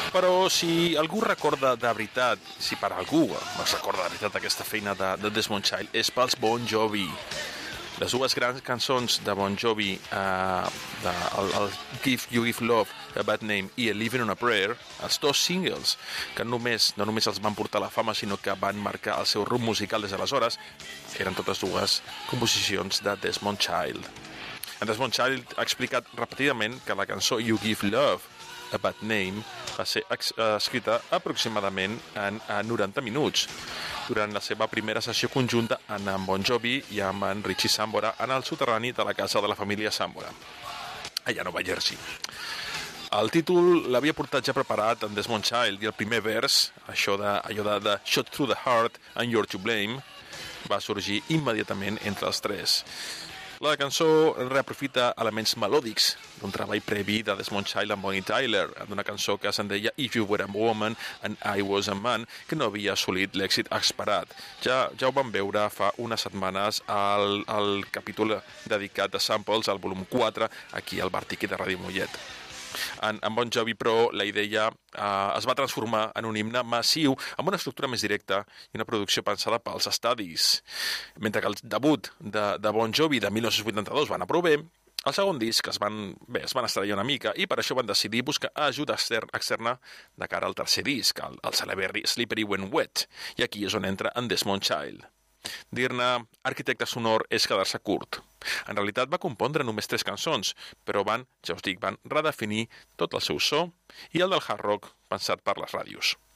Però si algú recorda de veritat, si per algú es recorda de veritat aquesta feina de Desmond Child, és pels Bon Jovi. Les dues grans cançons de Bon Jovi, el You Give Love, A Bad Name i el Living on a Prayer, els dos singles que no només els van portar a la fama, sinó que van marcar el seu rumb musical des d'aleshores, eren totes dues composicions de Desmond Child. En Desmond Child ha explicat repetidament que la cançó You Give Love, A Bad Name, va ser escrita aproximadament en 90 minuts durant la seva primera sessió conjunta amb en Bon Jovi i amb en Richie Sambora en el soterrani de la casa de la família Sambora, allà a Nova Jersey. El títol l'havia portat ja preparat en Desmond Child i el primer vers, allò de Shot Through the Heart and You're to Blame, va sorgir immediatament entre els tres. La cançó reaprofita elements melòdics d'un treball previ de Desmond Child amb Bonnie Tyler, d'una cançó que se'n deia If You Were a Woman and I Was a Man, que no havia assolit l'èxit esperat. Ja ho vam veure fa unes setmanes al capítol dedicat a samples, al volum 4, aquí al Bar Tiki de Ràdio Mollet. En Bon Jovi, però, la idea es va transformar en un himne massiu amb una estructura més directa i una producció pensada pels estadis. Mentre que el debut de Bon Jovi de 1982 va anar prou bé, el segon disc es van estrellar una mica i per això van decidir buscar ajuda externa de cara al tercer disc, el celebre Slippery When Wet, i aquí és on entra en Desmond Child. Dir-ne arquitecte sonor és quedar-se curt. En realitat va compondre només 3 cançons, però van redefinir tot el seu so i el del hard rock pensat per les ràdios.